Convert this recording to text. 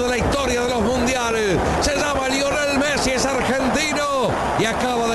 de la historia de los mundiales. Se llama Lionel Messi, es argentino y acaba